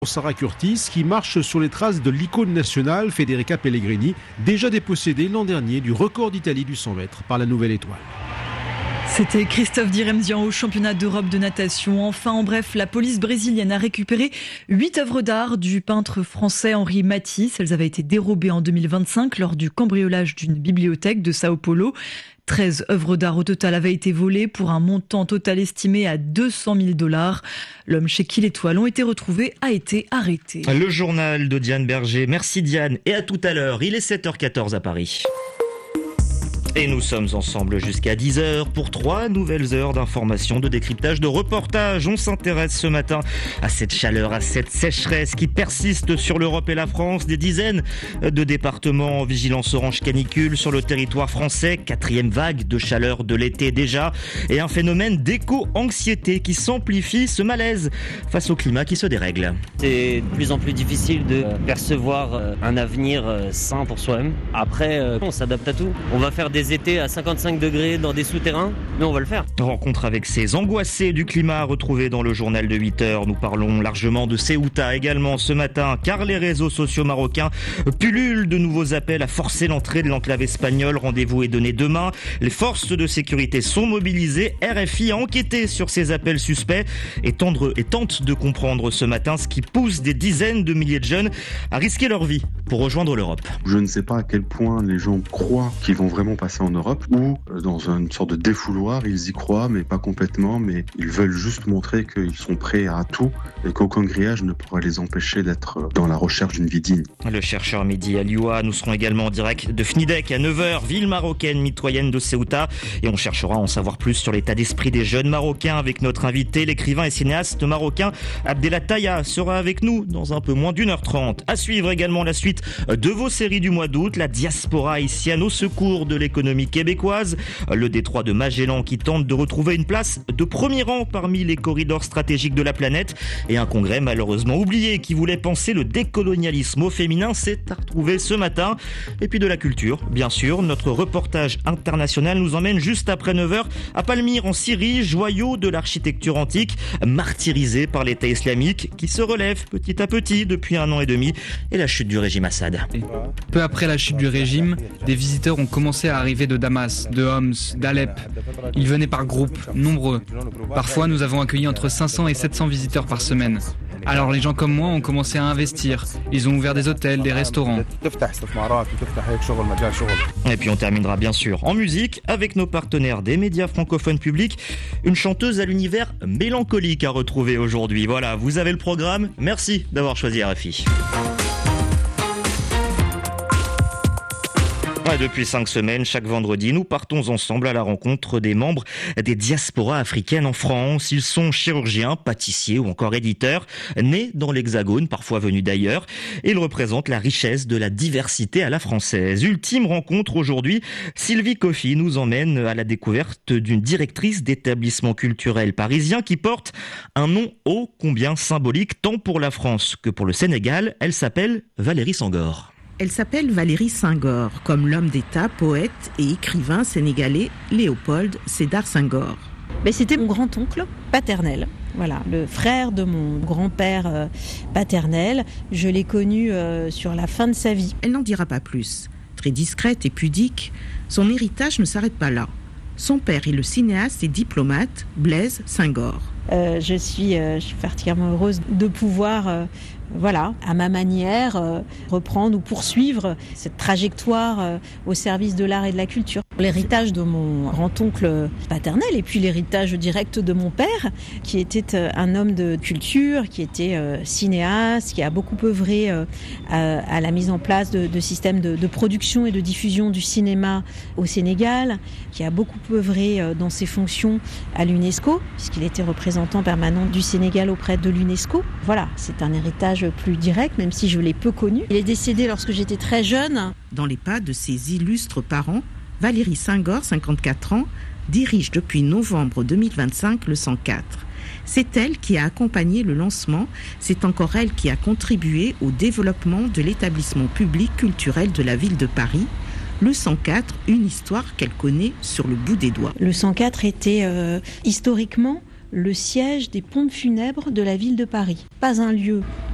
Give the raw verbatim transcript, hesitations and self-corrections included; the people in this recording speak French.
Sarah Curtis qui marche sur les traces de l'icône nationale Federica Pellegrini, déjà dépossédée l'an dernier du record d'Italie du cent mètres par la Nouvelle Étoile. C'était Christophe Diremzian au championnat d'Europe de natation. Enfin, en bref, la police brésilienne a récupéré huit œuvres d'art du peintre français Henri Matisse. Elles avaient été dérobées en deux mille vingt-cinq lors du cambriolage d'une bibliothèque de Sao Paulo. treize œuvres d'art au total avaient été volées pour un montant total estimé à deux cent mille dollars. L'homme chez qui les toiles ont été retrouvées a été arrêté. Le journal de Diane Berger. Merci Diane et à tout à l'heure. Il est sept heures quatorze à Paris. Et nous sommes ensemble jusqu'à dix heures pour trois nouvelles heures d'information, de décryptage, de reportage. On s'intéresse ce matin à cette chaleur, à cette sécheresse qui persiste sur l'Europe et la France. Des dizaines de départements en vigilance orange canicule sur le territoire français. Quatrième vague de chaleur de l'été déjà. Et un phénomène d'éco-anxiété qui s'amplifie, ce malaise face au climat qui se dérègle. C'est de plus en plus difficile de percevoir un avenir sain pour soi-même. Après, on s'adapte à tout. On va faire des étés à cinquante-cinq degrés dans des souterrains, mais on va le faire. Rencontre avec ces angoissés du climat retrouvés dans le journal de huit heures. Nous parlons largement de Ceuta également ce matin, car les réseaux sociaux marocains pullulent de nouveaux appels à forcer l'entrée de l'enclave espagnole. Rendez-vous est donné demain. Les forces de sécurité sont mobilisées. R F I a enquêté sur ces appels suspects et, tendre, et tente de comprendre ce matin ce qui pousse des dizaines de milliers de jeunes à risquer leur vie pour rejoindre l'Europe. Je ne sais pas à quel point les gens croient qu'ils vont vraiment passer en Europe ou dans une sorte de défouloir, ils y croient mais pas complètement, mais ils veulent juste montrer qu'ils sont prêts à tout et qu'aucun grillage ne pourra les empêcher d'être dans la recherche d'une vie digne. Le chercheur Mehdi Alioua, nous serons également en direct de Fnidek à neuf heures, ville marocaine mitoyenne de Ceuta, et on cherchera à en savoir plus sur l'état d'esprit des jeunes marocains avec notre invité, l'écrivain et cinéaste marocain Abdelataya sera avec nous dans un peu moins d'une heure trente. À suivre également la suite de vos séries du mois d'août, la diaspora haïtienne au secours de l'économie québécoise, le détroit de Magellan qui tente de retrouver une place de premier rang parmi les corridors stratégiques de la planète, et un congrès malheureusement oublié qui voulait penser le décolonialisme au féminin s'est à retrouver ce matin. Et puis de la culture, bien sûr, notre reportage international nous emmène juste après neuf heures à Palmyre en Syrie, joyau de l'architecture antique, martyrisé par l'État islamique qui se relève petit à petit depuis un an et demi et la chute du régime Assad. Peu après la chute du régime, des visiteurs ont commencé à arriver de Damas, de Homs, d'Alep. Ils venaient par groupes, nombreux. Parfois, nous avons accueilli entre cinq cents et sept cents visiteurs par semaine. Alors les gens comme moi ont commencé à investir. Ils ont ouvert des hôtels, des restaurants. Et puis on terminera bien sûr en musique avec nos partenaires des médias francophones publics. Une chanteuse à l'univers mélancolique à retrouver aujourd'hui. Voilà, vous avez le programme. Merci d'avoir choisi R F I. Depuis cinq semaines, chaque vendredi, nous partons ensemble à la rencontre des membres des diasporas africaines en France. Ils sont chirurgiens, pâtissiers ou encore éditeurs, nés dans l'Hexagone, parfois venus d'ailleurs, et ils représentent la richesse de la diversité à la française. Ultime rencontre aujourd'hui, Sylvie Coffy nous emmène à la découverte d'une directrice d'établissement culturel parisien qui porte un nom ô combien symbolique tant pour la France que pour le Sénégal. Elle s'appelle Valérie Senghor. Elle s'appelle Valérie Senghor, comme l'homme d'État, poète et écrivain sénégalais Léopold Sédar Senghor. Mais c'était mon grand-oncle paternel, voilà, le frère de mon grand-père euh, paternel. Je l'ai connu euh, sur la fin de sa vie. Elle n'en dira pas plus. Très discrète et pudique, son héritage ne s'arrête pas là. Son père est le cinéaste et diplomate Blaise Senghor. Euh, je, suis, euh, je suis particulièrement heureuse de pouvoir... Euh, Voilà, à ma manière, euh, reprendre ou poursuivre cette trajectoire euh, au service de l'art et de la culture. L'héritage de mon grand-oncle paternel et puis l'héritage direct de mon père, qui était euh, un homme de culture, qui était euh, cinéaste, qui a beaucoup œuvré euh, à, à la mise en place de, de systèmes de, de production et de diffusion du cinéma au Sénégal, qui a beaucoup œuvré euh, dans ses fonctions à l'UNESCO, puisqu'il était représentant permanent du Sénégal auprès de l'UNESCO. Voilà, c'est un héritage plus direct, même si je l'ai peu connu. Il est décédé lorsque j'étais très jeune. Dans les pas de ses illustres parents, Valérie Senghor, cinquante-quatre ans, dirige depuis novembre deux mille vingt-cinq le cent quatre. C'est elle qui a accompagné le lancement, c'est encore elle qui a contribué au développement de l'établissement public culturel de la ville de Paris, le cent quatre, une histoire qu'elle connaît sur le bout des doigts. Le cent quatre était euh, historiquement le siège des pompes funèbres de la ville de Paris. Pas un lieu